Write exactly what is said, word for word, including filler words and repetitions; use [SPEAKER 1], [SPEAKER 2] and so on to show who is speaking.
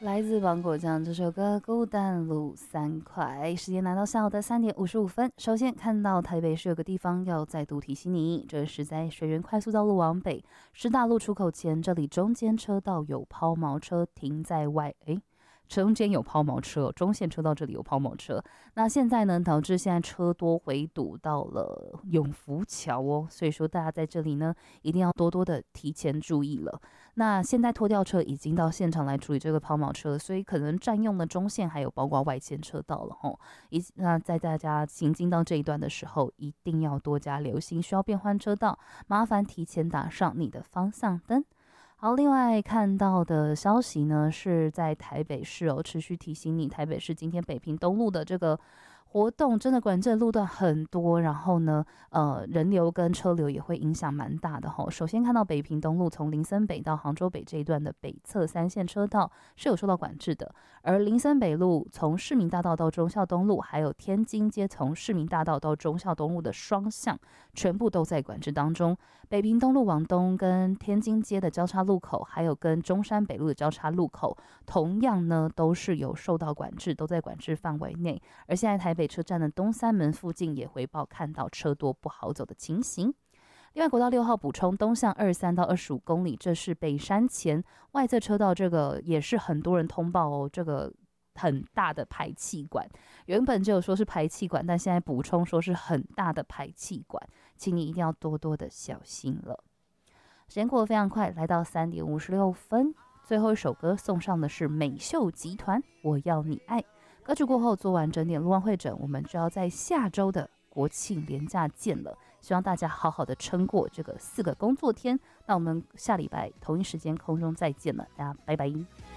[SPEAKER 1] 来自芒果酱这首歌《孤单路三块》，时间来到下午的三点五十五分。首先看到台北市有个地方要再度提醒你，这是在水源快速道路往北师大路出口前，这里中间车道有抛锚车停在外，诶中间有抛锚车，中线车道这里有抛锚车。那现在呢，导致现在车多回堵到了永福桥哦，所以说大家在这里呢，一定要多多的提前注意了。那现在拖吊车已经到现场来处理这个抛锚车，所以可能占用了中线还有包括外线车道了吼。一那在大家行进到这一段的时候，一定要多加留心，需要变换车道，麻烦提前打上你的方向灯。好，另外看到的消息呢，是在台北市哦，持续提醒你，台北市今天北平东路的这个活动真的管制的路段很多，然后呢，呃，人流跟车流也会影响蛮大的吼。首先看到北平东路从林森北到杭州北这一段的北侧三线车道是有受到管制的，而林森北路从市民大道到忠孝东路，还有天津街从市民大道到忠孝东路的双向，全部都在管制当中。北平东路往东跟天津街的交叉路口，还有跟中山北路的交叉路口，同样呢都是有受到管制，都在管制范围内。而现在台北车站的东三门附近也回报看到车多不好走的情形。另外，国道六号补充东向二十三到二十五公里，这是北山前外侧车道，这个也是很多人通报哦，这个很大的排气管，原本就有说是排气管，但现在补充说是很大的排气管，请你一定要多多的小心了。时间过得非常快，来到三点五十六分，最后一首歌送上的是美秀集团《我要你爱》。歌曲过后做完整点录完会诊，我们就要在下周的国庆连假见了。希望大家好好的撑过这个四个工作天。那我们下礼拜同一时间空中再见了，大家拜拜。